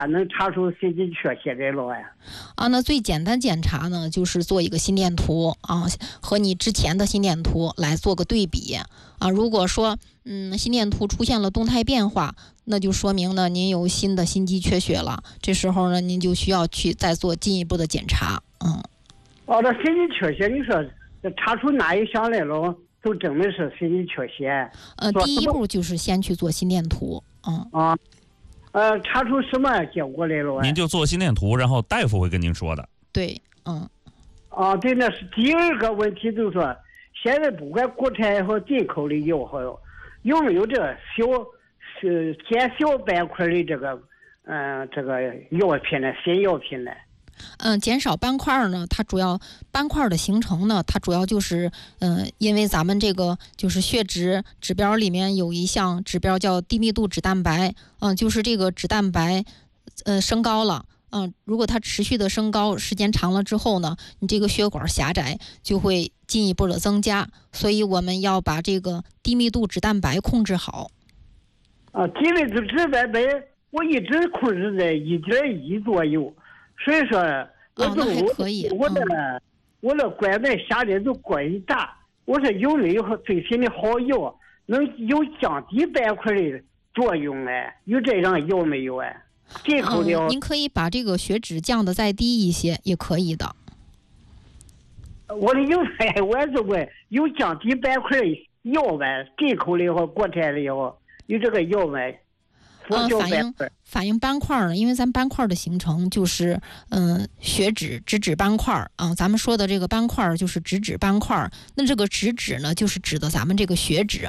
能查出心肌缺血的了呀？ 那最简单检查呢，就是做一个心电图啊，和你之前的心电图来做个对比啊。如果说心电图出现了动态变化，那就说明呢您有新的心肌缺血了。这时候呢，您就需要去再做进一步的检查。 这心肌缺血，你说查出哪一项来了，就证明是心肌缺血？ 第一步就是先去做心电图。 查出什么结果来了？ 您就做心电图，然后大夫会跟您说的。 对， 对，那是第二个问题，就是说，现在不管国产和进口的药好，有没有这个减小斑块的这个药品呢？新药品呢？ 减少斑块呢，它主要斑块的形成呢，它主要就是因为咱们这个就是血脂指标里面有一项指标叫低密度脂蛋白，就是这个脂蛋白升高了，如果它持续的升高，时间长了之后呢，你这个血管狭窄就会进一步的增加，所以我们要把这个低密度脂蛋白控制好。 低密度脂蛋白我一直控制在1.1左右。所以说， 那还可以。 我的冠脉下来就过于大。我说有没有最新的好药能有降低斑块的作用哎？有这样药没有哎？进口的您可以把这个血脂降得再低一些，也可以的。 我的有我也是问有降低斑块的药呗？进口的和国产的药有这个药呗？ 反映斑块呢，因为咱斑块的形成就是血脂直指斑块啊，咱们说的这个斑块就是直指斑块，那这个直指呢就是指的咱们这个血脂。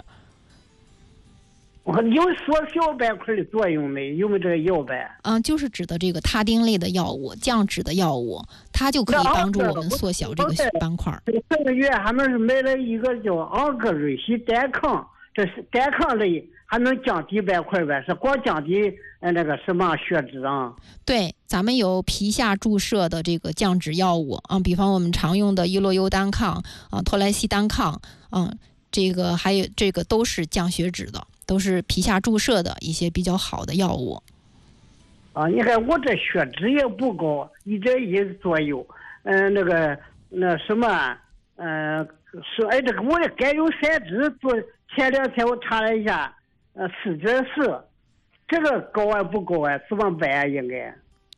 有缩小斑块的作用没？有没有这个药呗？ 就是指的这个他汀类的药物，降脂的药物，它就可以帮助我们缩小这个斑块。 这个月他们是买了一个叫昂格瑞西单抗，这是单抗类。还能降低斑块呗？是光降低那个什么血脂啊？ 对，咱们有皮下注射的这个降脂药物比方我们常用的伊洛优单抗托莱西单抗这个还有这个都是降血脂的，都是皮下注射的一些比较好的药物。 你看我这血脂也不高，1.1左右，那什么是这个我的甘油三酯前2天我查了一下。4.4，这个高啊不高啊？怎么办啊？应该？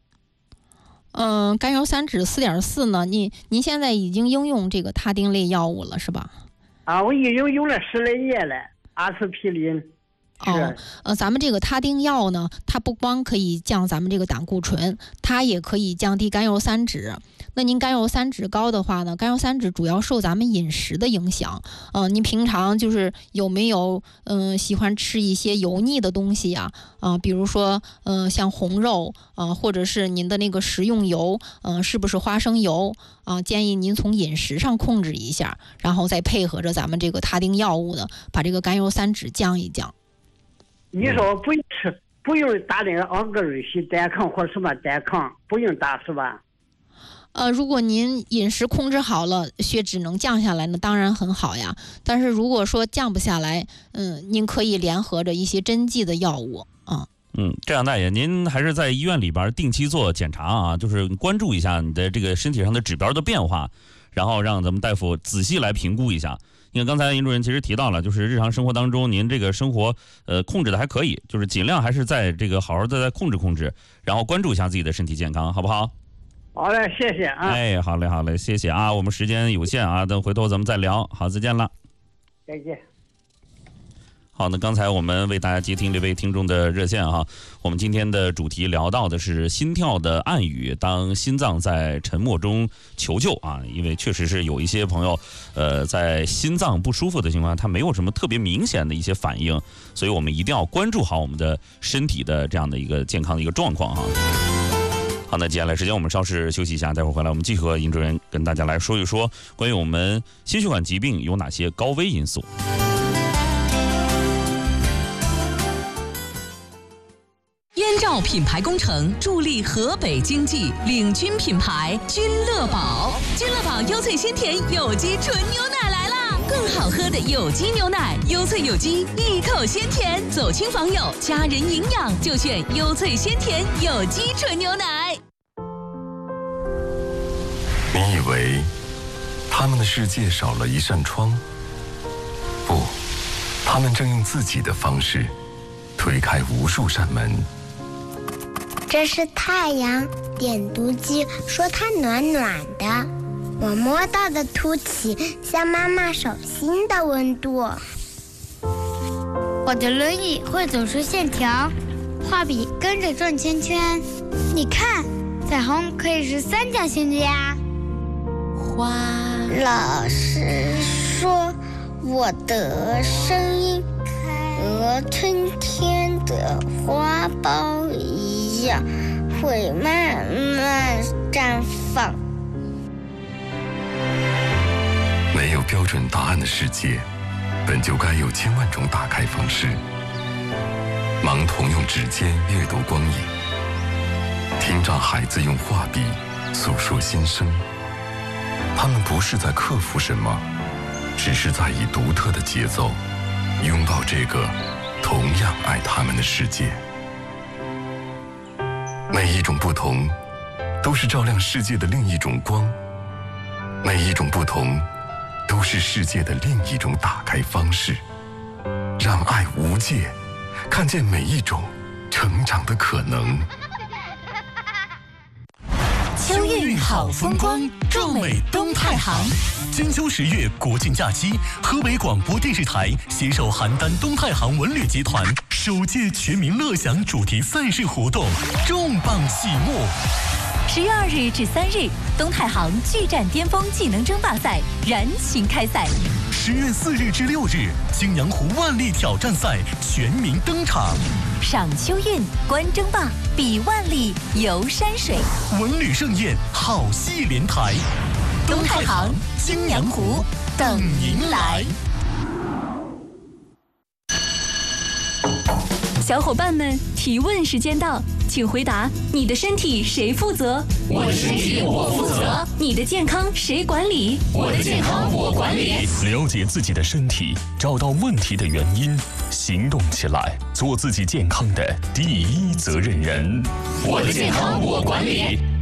甘油三酯4.4呢？您现在已经应用这个他汀类药物了是吧？ 我已经用了10来年了，阿司匹林。 咱们这个他汀药呢，它不光可以降咱们这个胆固醇，它也可以降低甘油三酯。那您甘油三酯高的话呢，甘油三酯主要受咱们饮食的影响。您平常就是有没有喜欢吃一些油腻的东西呀？比如说像红肉或者是您的那个食用油，是不是花生油建议您从饮食上控制一下，然后再配合着咱们这个他汀药物呢，把这个甘油三酯降一降。 你说不用打那个昂格瑞西单抗或什么单抗，不用打是吧？ 如果您饮食控制好了，血脂能降下来，那当然很好呀。但是如果说降不下来，您可以联合着一些针剂的药物这样大爷，您还是在医院里边定期做检查啊，就是关注一下你的这个身体上的指标的变化，然后让咱们大夫仔细来评估一下。因为刚才尹主任其实提到了，就是日常生活当中您这个生活控制的还可以，就是尽量还是在这个好好的再控制，然后关注一下自己的身体健康，好不好？ 好嘞，谢谢啊。 好嘞，谢谢啊。我们时间有限啊，等回头咱们再聊。好，再见了。 再见。 好，那刚才我们为大家接听这位听众的热线哈，我们今天的主题聊到的是心跳的暗语，当心脏在沉默中求救啊，因为确实是有一些朋友，在心脏不舒服的情况下，他没有什么特别明显的一些反应，所以我们一定要关注好我们的身体的这样的一个健康的一个状况哈。好，那接下来时间我们稍事休息一下，待会儿回来我们继续和尹主任跟大家来说一说关于我们心血管疾病有哪些高危因素。 燕赵品牌工程助力河北经济，领军品牌君乐宝。君乐宝优萃鲜甜有机纯牛奶来啦！ 更好喝的有机牛奶，优萃有机，一口鲜甜，走亲访友，家人营养就选优萃鲜甜有机纯牛奶。 你以为他们的世界少了一扇窗？不，他们正用自己的方式推开无数扇门。 这是太阳，点读机说它暖暖的。我摸到的凸起像妈妈手心的温度。 我的轮椅会走出线条，画笔跟着转圈圈。你看，彩虹可以是三角形的呀。 老师说我的声音和春天的花苞一样，会慢慢绽放。 没有标准答案的世界，本就该有千万种打开方式。盲童用指尖阅读光影，听障孩子用画笔诉说心声。他们不是在克服什么，只是在以独特的节奏拥抱这个同样爱他们的世界。每一种不同，都是照亮世界的另一种光；每一种不同，都是世界的另一种打开方式。让爱无界，看见每一种成长的可能。 秋韵好风光，壮美东太行。 金秋10月国庆假期，河北广播电视台携手邯郸东太行文旅集团首届全民乐享主题赛事活动重磅启幕。 10月2日至3日，东太行巨战巅峰技能争霸赛燃情开赛。 10月4日至6日，青阳湖万历挑战赛全民登场。 赏秋韵，观争霸，比万历，游山水， 文旅盛宴，好戏连台。 东太行，青阳湖，等您来。小伙伴们，提问时间到，请回答：你的身体谁负责？ 我的身体我负责。 你的健康谁管理？ 我的健康我管理。 了解自己的身体，找到问题的原因，行动起来，做自己健康的第一责任人。 我的健康我管理。